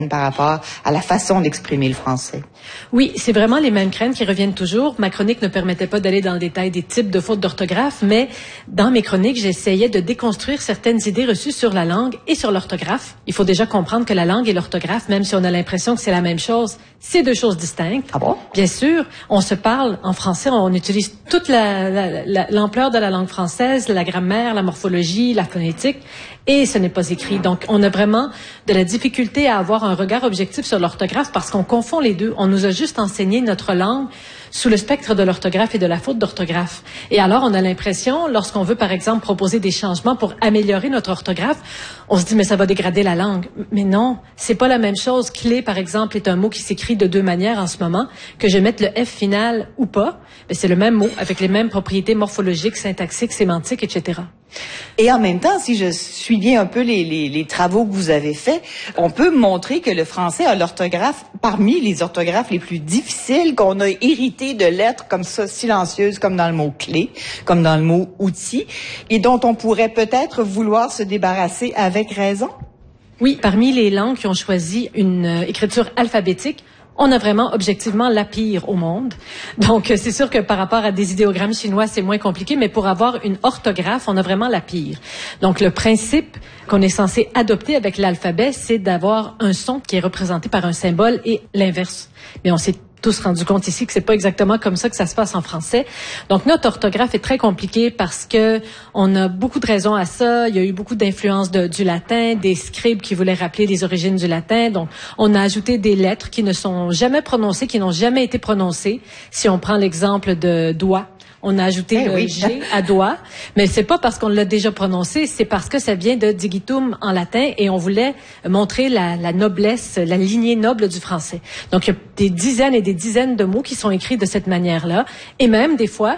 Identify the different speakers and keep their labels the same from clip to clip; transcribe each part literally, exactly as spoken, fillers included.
Speaker 1: par rapport à la façon d'exprimer le français.
Speaker 2: Oui, c'est vraiment les mêmes craintes qui reviennent toujours. Ma chronique ne permettait pas d'aller dans le détail des types de fautes d'orthographe, mais dans mes chroniques, j'essayais de déconstruire certaines idées reçues sur la langue et sur l'orthographe. Il faut déjà comprendre que la langue et l'orthographe, même si on a l'impression que c'est la même chose, c'est deux choses distinctes.
Speaker 1: Ah bon?
Speaker 2: Bien sûr, on se parle en français, on utilise toute la, la, la, l'ampleur de la langue française, la grammaire, la morphologie, la phonétique, et ce n'est pas écrit. Donc, on a vraiment de la difficulté à avoir un regard objectif sur l'orthographe parce qu'on confond les deux. On nous a juste enseigné notre langue sous le spectre de l'orthographe et de la faute d'orthographe. Et alors, on a l'impression, lorsqu'on veut, par exemple, proposer des changements pour améliorer notre orthographe, on se dit, mais ça va dégrader la langue. Mais non, c'est pas la même chose. Clé, par exemple, est un mot qui s'écrit de deux manières en ce moment. Que je mette le F final ou pas, mais c'est le même mot, avec les mêmes propriétés morphologiques, syntaxiques, sémantiques, et cetera.
Speaker 1: Et en même temps, si je suis bien un peu les, les, les travaux que vous avez faits, on peut montrer que le français a l'orthographe parmi les orthographes les plus difficiles, qu'on a hérité de lettres comme ça, silencieuses, comme dans le mot clé, comme dans le mot outil, et dont on pourrait peut-être vouloir se débarrasser avec raison.
Speaker 2: Oui, parmi les langues qui ont choisi une euh, écriture alphabétique, on a vraiment objectivement la pire au monde. Donc, c'est sûr que par rapport à des idéogrammes chinois, c'est moins compliqué, mais pour avoir une orthographe, on a vraiment la pire. Donc, le principe qu'on est censé adopter avec l'alphabet, c'est d'avoir un son qui est représenté par un symbole et l'inverse. Mais on s'est tous rendu compte ici que c'est pas exactement comme ça que ça se passe en français. Donc, notre orthographe est très compliquée parce que on a beaucoup de raisons à ça. Il y a eu beaucoup d'influence de, du latin, des scribes qui voulaient rappeler les origines du latin. Donc, on a ajouté des lettres qui ne sont jamais prononcées, qui n'ont jamais été prononcées. Si on prend l'exemple de doigt, on a ajouté
Speaker 1: hey,
Speaker 2: le
Speaker 1: oui.
Speaker 2: G à doigt, mais c'est pas parce qu'on l'a déjà prononcé, c'est parce que ça vient de digitum en latin et on voulait montrer la, la noblesse, la lignée noble du français. Donc, il y a des dizaines et des dizaines de mots qui sont écrits de cette manière-là, et même des fois,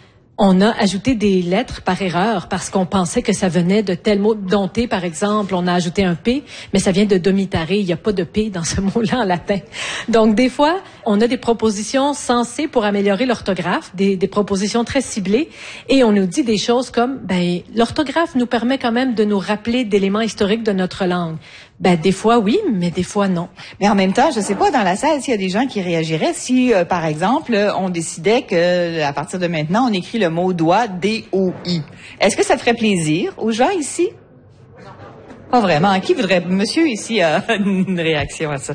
Speaker 2: on a ajouté des lettres par erreur parce qu'on pensait que ça venait de tel mot. Dompter, par exemple, on a ajouté un P, mais ça vient de domitare. Il n'y a pas de P dans ce mot-là en latin. Donc, des fois, on a des propositions sensées pour améliorer l'orthographe, des, des propositions très ciblées, et on nous dit des choses comme, ben, l'orthographe nous permet quand même de nous rappeler d'éléments historiques de notre langue. Ben, des fois, oui, mais des fois, non.
Speaker 1: Mais en même temps, je sais pas, dans la salle, s'il y a des gens qui réagiraient si, euh, par exemple, on décidait que, à partir de maintenant, on écrit le mot doigt, D O I. Est-ce que ça ferait plaisir aux gens ici? Pas vraiment. Qui voudrait, monsieur ici, a une réaction à ça?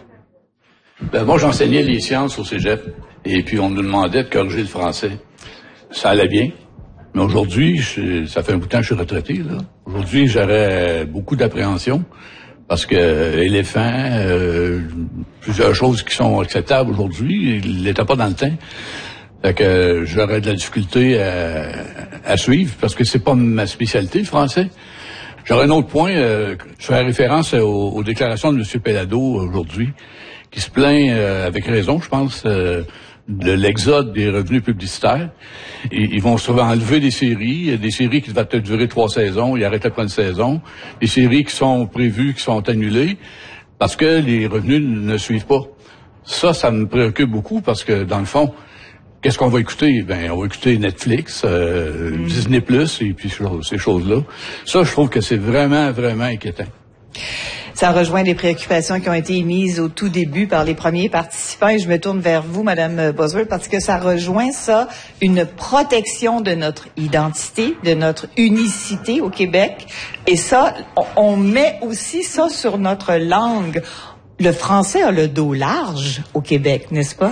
Speaker 3: Ben, moi, j'enseignais les sciences au cégep, et puis on nous demandait de corriger le français. Ça allait bien. Mais aujourd'hui, je, ça fait un bout de temps que je suis retraité, là. Aujourd'hui, j'aurais beaucoup d'appréhension. Parce que euh, éléphant, euh, plusieurs choses qui sont acceptables aujourd'hui, il n'était pas dans le temps. Fait que euh, j'aurais de la difficulté à, à suivre parce que c'est pas ma spécialité, le français. J'aurais un autre point. Euh, je fais référence aux, aux déclarations de M. Pellado aujourd'hui, qui se plaint euh, avec raison, je pense, euh, de l'exode des revenus publicitaires. Et, ils vont se enlever des séries, des séries qui devaient peut-être durer trois saisons, ils arrêtent pas une saison, des séries qui sont prévues, qui sont annulées, parce que les revenus ne suivent pas. Ça, ça me préoccupe beaucoup, parce que, dans le fond, qu'est-ce qu'on va écouter? Ben, on va écouter Netflix, euh, mm. Disney plus, et puis ces choses-là. Ça, je trouve que c'est vraiment, vraiment inquiétant.
Speaker 1: Ça rejoint les préoccupations qui ont été émises au tout début par les premiers participants, et je me tourne vers vous, Madame Bosworth, parce que ça rejoint ça, une protection de notre identité, de notre unicité au Québec, et ça, on met aussi ça sur notre langue. Le français a le dos large au Québec, n'est-ce pas?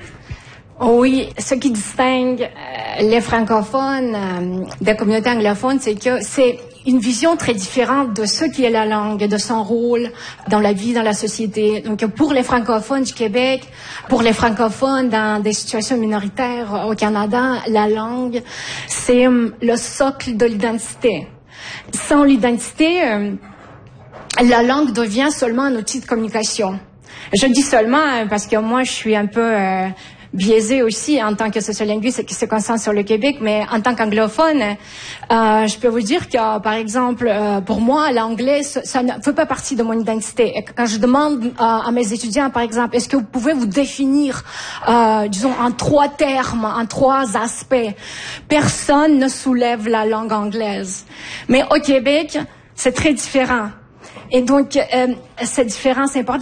Speaker 4: Oui, ce qui distingue euh, les francophones euh, des communautés anglophones, c'est que c'est une vision très différente de ce qui est la langue et de son rôle dans la vie, dans la société. Donc, pour les francophones du Québec, pour les francophones dans des situations minoritaires au Canada, la langue, c'est euh, le socle de l'identité. Sans l'identité, euh, la langue devient seulement un outil de communication. Je dis seulement parce que moi, je suis un peu... Euh, biaisé aussi en tant que sociolinguiste qui se concentre sur le Québec, mais en tant qu'anglophone, euh, je peux vous dire que, par exemple, euh, pour moi, l'anglais, ça, ça ne fait pas partie de mon identité. Et quand je demande euh, à mes étudiants, par exemple, est-ce que vous pouvez vous définir, euh, disons, en trois termes, en trois aspects, personne ne soulève la langue anglaise. Mais au Québec, c'est très différent. Et donc, euh, cette différence importante,